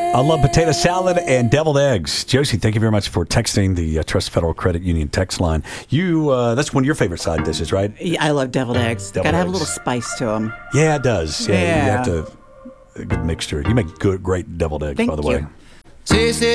I love potato salad and deviled eggs. Josie, thank you very much for texting the Trust Federal Credit Union text line. That's one of your favorite side dishes, right? Yeah, I love deviled eggs. Deviled Gotta have a eggs. little spice to them. Yeah, it does. Yeah. You Yeah. have to a good mixture. You make great deviled eggs, Thank by the way. you. Sí, sí.